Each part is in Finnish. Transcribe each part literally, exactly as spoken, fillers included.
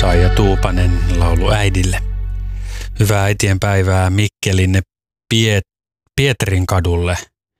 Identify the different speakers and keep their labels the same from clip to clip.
Speaker 1: Saija Tuupanen laulu äidille. Hyvää äitien päivää Mikkelin Piet, Pietarin kadulle.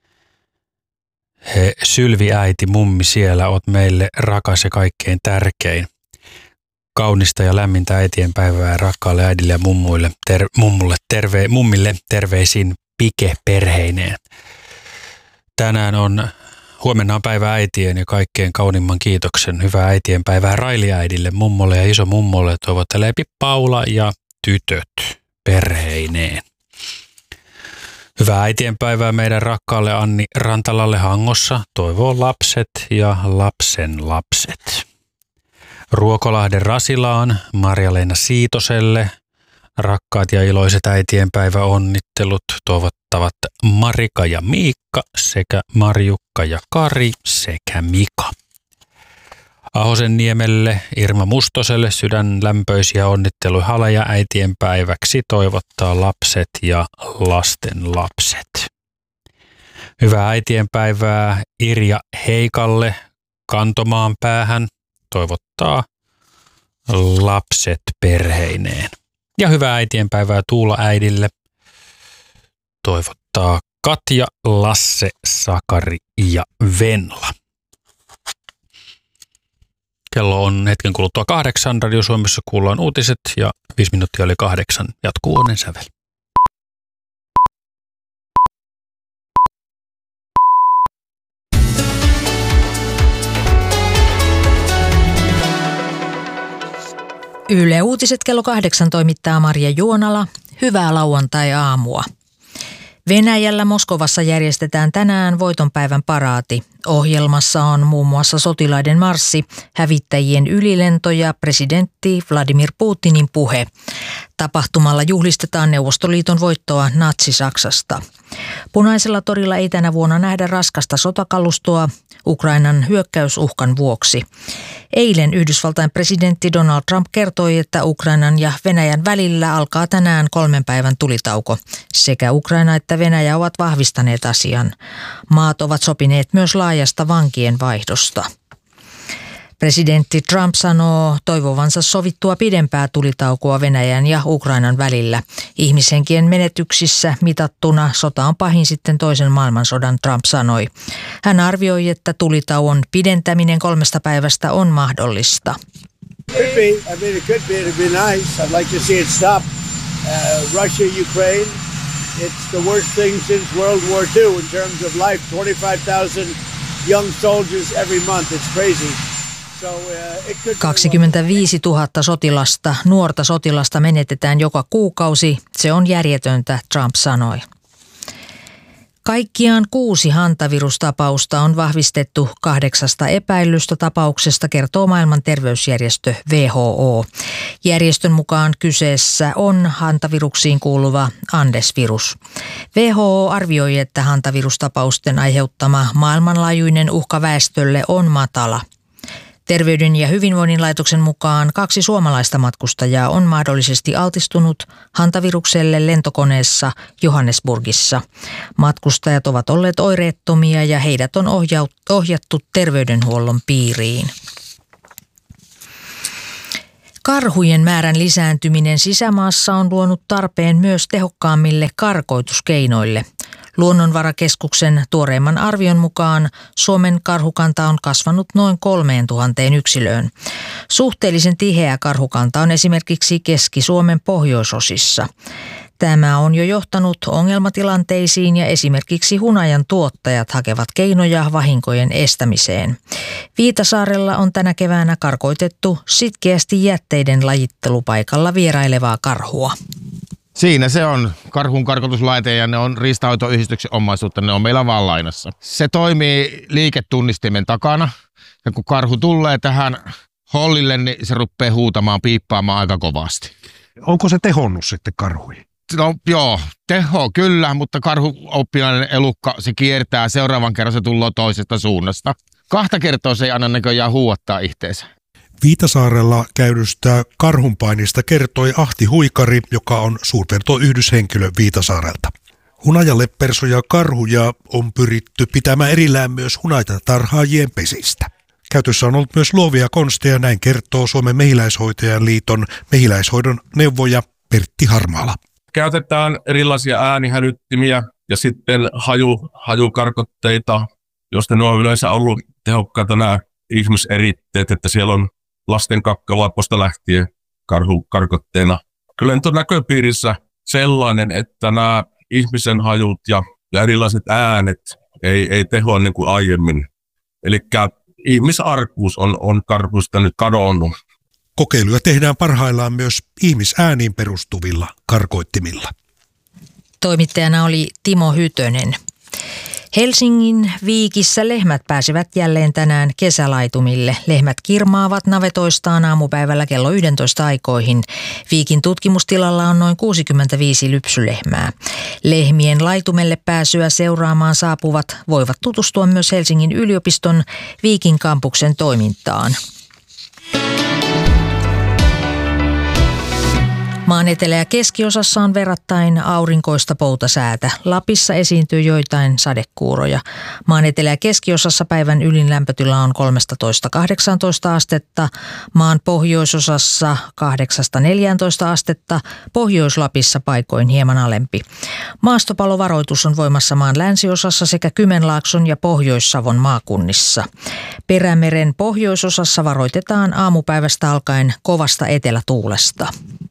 Speaker 1: He, Sylvi äiti, mummi siellä, oot meille rakas ja kaikkein tärkein. Kaunista ja lämmintä äitien päivää rakkaalle äidille ja mummuille, ter, mummulle, terve, mummille terveisin Pike perheineen. Tänään on, huomenna on päivä äitien ja kaikkein kaunimman kiitoksen. Hyvää äitien päivää Raili-äidille, mummolle ja isomummolle toivottelee Paula ja tytöt perheineen. Hyvää äitien päivää meidän rakkaalle Anni Rantalalle Hangossa, toivoo lapset ja lapsen lapset. Ruokolahden Rasilaan Marja-Leena Siitoselle rakkaat ja iloiset äitien päivä onnittelut toivottavat Marika ja Miikka sekä Marjukka ja Kari sekä Mika. Ahosen niemelle Irma Mustoselle sydänlämpöisiä onnitteluja haleja äitien päiväksi toivottaa lapset ja lasten lapset. Hyvää äitien päivää Irja Heikalle Kantomaan päähän toivottaa lapset perheineen. Ja hyvää äitien päivää Tuula äidille toivottaa Katja, Lasse, Sakari ja Venla. Kello on hetken kuluttua kahdeksan. Radio Suomessa kuullaan uutiset ja viisi minuuttia oli kahdeksan. Jatkuu onnen sävel.
Speaker 2: Yle Uutiset kello kahdeksan toimittaa Marja Juonala. Hyvää lauantai-aamua. Venäjällä Moskovassa järjestetään tänään voitonpäivän paraati. Ohjelmassa on muun muassa sotilaiden marssi, hävittäjien ylilento ja presidentti Vladimir Putinin puhe. Tapahtumalla juhlistetaan Neuvostoliiton voittoa Natsi-Saksasta. Punaisella torilla ei tänä vuonna nähdä raskasta sotakalustoa Ukrainan hyökkäysuhkan vuoksi. Eilen Yhdysvaltain presidentti Donald Trump kertoi, että Ukrainan ja Venäjän välillä alkaa tänään kolmen päivän tulitauko. Sekä Ukraina että Venäjä ovat vahvistaneet asian. Maat ovat sopineet myös laajasta vankien vaihdosta. Presidentti Trump sanoo toivovansa sovittua pidempää tulitaukoa Venäjän ja Ukrainan välillä. Ihmishenkien menetyksissä mitattuna sota on pahin sitten toisen maailmansodan, Trump sanoi. Hän arvioi, että tulitauon pidentäminen kolmesta päivästä on mahdollista.
Speaker 3: Could be. I mean, it could be. It'd be nice. I'd like to see it stop. Uh, Russia, Ukraine. It's the worst thing since World War Two in terms of life. twenty-five thousand young soldiers every month. It's crazy.
Speaker 2: kaksikymmentäviisituhatta sotilasta, nuorta sotilasta menetetään joka kuukausi. Se on järjetöntä, Trump sanoi. Kaikkiaan kuusi hantavirustapausta on vahvistettu kahdeksasta epäillystä tapauksesta, kertoo maailman terveysjärjestö W H O. Järjestön mukaan kyseessä on hantaviruksiin kuuluva Andes-virus. W H O arvioi, että hantavirustapausten aiheuttama maailmanlaajuinen uhka väestölle on matala. Terveyden ja hyvinvoinnin laitoksen mukaan kaksi suomalaista matkustajaa on mahdollisesti altistunut hantavirukselle lentokoneessa Johannesburgissa. Matkustajat ovat olleet oireettomia ja heidät on ohjattu terveydenhuollon piiriin. Karhujen määrän lisääntyminen sisämaassa on luonut tarpeen myös tehokkaammille karkoituskeinoille. Luonnonvarakeskuksen tuoreimman arvion mukaan Suomen karhukanta on kasvanut noin kolmeen tuhanteen yksilöön. Suhteellisen tiheä karhukanta on esimerkiksi Keski-Suomen pohjoisosissa. Tämä on jo johtanut ongelmatilanteisiin ja esimerkiksi hunajan tuottajat hakevat keinoja vahinkojen estämiseen. Viitasaarella on tänä keväänä karkoitettu sitkeästi jätteiden lajittelupaikalla vierailevaa karhua.
Speaker 4: Siinä se on karhun karkotuslaite ja ne on riistanhoitoyhdistyksen omaisuutta, ne on meillä vaan lainassa. Se toimii liiketunnistimen takana ja kun karhu tulee tähän hollille, niin se rupeaa huutamaan, piippaamaan aika kovasti.
Speaker 5: Onko se tehonnut sitten karhuihin?
Speaker 4: No joo, teho kyllä, mutta karhuoppilainen elukka, se kiertää, seuraavan kerran se tulee toisesta suunnasta. Kahta kertaa se ei anna näköjään huuattaa itteensä.
Speaker 5: Viitasaarella käydystä karhunpainista kertoi Ahti Huikari, joka on suurpetoyhdyshenkilö Viitasaarelta. Hunajaleppersoja karhuja on pyritty pitämään erillään myös hunajatarhaajien pesistä. Käytössä on ollut myös luovia konsteja, näin kertoo Suomen mehiläishoitajan liiton mehiläishoidon neuvoja Pertti Harmaala.
Speaker 6: Käytetään erilaisia äänihälyttimiä ja sitten haju, hajukarkotteita, joista ne on yleensä ollut tehokkaita nämä ihmiseritteet, että siellä on lasten kakkalaposta lähtien karhukarkotteena. Kyllä nyt on näköpiirissä sellainen, että nämä ihmisen hajut ja, ja erilaiset äänet ei, ei tehoa niin kuin aiemmin. Eli ihmisarkuus on, on karhuista nyt kadonnut.
Speaker 5: Kokeiluja tehdään parhaillaan myös ihmisääniin perustuvilla karkoittimilla.
Speaker 2: Toimittajana oli Timo Hytönen. Helsingin Viikissä lehmät pääsivät jälleen tänään kesälaitumille. Lehmät kirmaavat navetoistaan aamupäivällä kello yksitoista aikoihin. Viikin tutkimustilalla on noin kuusikymmentäviisi lypsylehmää. Lehmien laitumelle pääsyä seuraamaan saapuvat voivat tutustua myös Helsingin yliopiston Viikin kampuksen toimintaan. Maan etelä- ja keskiosassa on verrattain aurinkoista poutasäätä. Lapissa esiintyy joitain sadekuuroja. Maan etelä- ja keskiosassa päivän ylin lämpötila on kolmetoista kahdeksantoista astetta. Maan pohjoisosassa kahdeksasta neljääntoista astetta. Pohjois-Lapissa paikoin hieman alempi. Maastopalovaroitus on voimassa maan länsiosassa sekä Kymenlaakson ja Pohjois-Savon maakunnissa. Perämeren pohjoisosassa varoitetaan aamupäivästä alkaen kovasta etelätuulesta.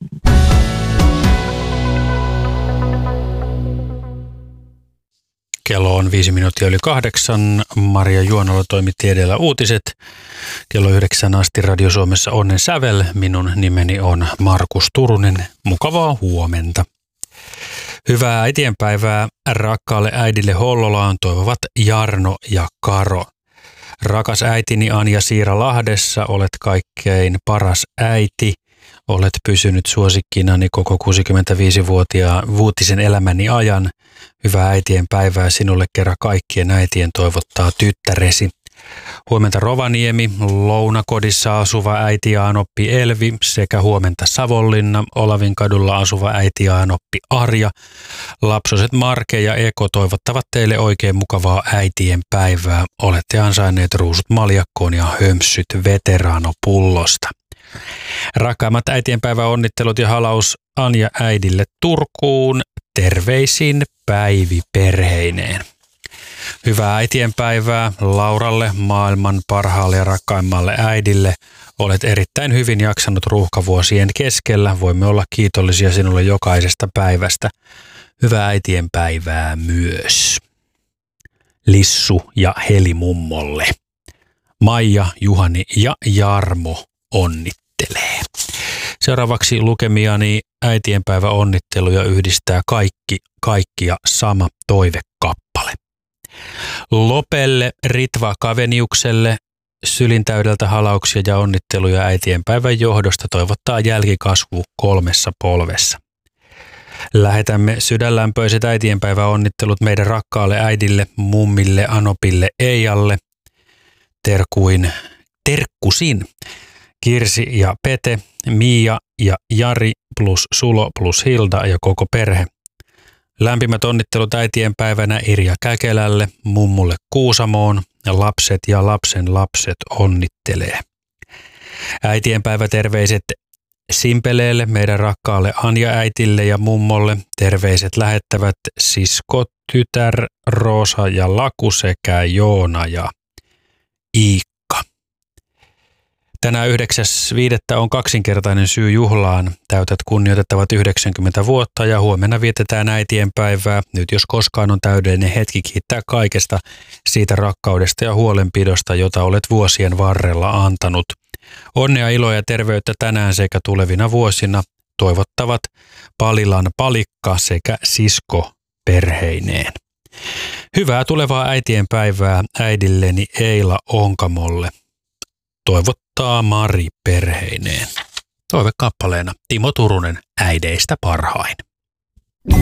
Speaker 1: Kello on viisi minuuttia yli kahdeksan. Maria Juonala toimitti edellä uutiset. Kello yhdeksän asti Radio Suomessa Onnen sävel. Minun nimeni on Markus Turunen. Mukavaa huomenta. Hyvää äitienpäivää rakkaalle äidille Hollolaan toivovat Jarno ja Karo. Rakas äitini Anja Siira Lahdessa, olet kaikkein paras äiti. Olet pysynyt suosikkinani koko kuusikymmentäviisivuotiaan vuotisen elämäni ajan. Hyvää äitien päivää sinulle kerran kaikkien äitien toivottaa tyttäresi. Huomenta Rovaniemi, Lounakodissa asuva äiti Aanoppi Elvi sekä huomenta Savonlinna, Olavinkadulla asuva äiti Aanoppi Arja. Lapsoset Marke ja Eko toivottavat teille oikein mukavaa äitien päivää. Olette ansainneet ruusut maljakkoon ja hömpsyt veteraanopullosta. Rakkaimmat äitienpäivän onnittelut ja halaus Anja äidille Turkuun. Terveisin Päivi perheineen. Hyvää äitienpäivää Lauralle, maailman parhaalle ja rakkaimmalle äidille. Olet erittäin hyvin jaksanut ruuhkavuosien keskellä. Voimme olla kiitollisia sinulle jokaisesta päivästä. Hyvää äitienpäivää myös Lissu ja Heli mummolle. Maija, Juhani ja Jarmo onnittelee. Seuraavaksi lukemiani äitienpäivä onnitteluja yhdistää kaikki, kaikkia sama toivekappale. Lopelle, Ritva Kaveniukselle sylintäydeltä halauksia ja onnitteluja äitienpäivän johdosta toivottaa jälkikasvu kolmessa polvessa. Lähetämme sydänlämpöiset äitienpäivän onnittelut meidän rakkaalle äidille, mummille, Anopille, Eijalle. Terkuin, terkkusin. Kirsi ja Pete, Miia ja Jari plus Sulo plus Hilda ja koko perhe. Lämpimät onnittelut äitienpäivänä Irja Käkelälle, mummulle Kuusamoon ja lapset ja lapsen lapset onnittelee. Äitienpäiväterveiset Simpeleelle, meidän rakkaalle Anja-äitille ja mummolle. Terveiset lähettävät sisko, tytär, Roosa ja Laku sekä Joona ja Iikka. Tänään yhdeksäs viidettä on kaksinkertainen syy juhlaan. Täytät kunnioitettavat yhdeksänkymmentä vuotta ja huomenna vietetään äitienpäivää. Nyt jos koskaan on täydellinen hetki kiittää kaikesta siitä rakkaudesta ja huolenpidosta, jota olet vuosien varrella antanut. Onnea, iloa ja terveyttä tänään sekä tulevina vuosina toivottavat Palilan Palikka sekä sisko perheineen. Hyvää tulevaa äitienpäivää äidilleni Eila Onkamolle. Toivottaa Mari perheineen. Toivekappaleena Timo Turunen äideistä parhain.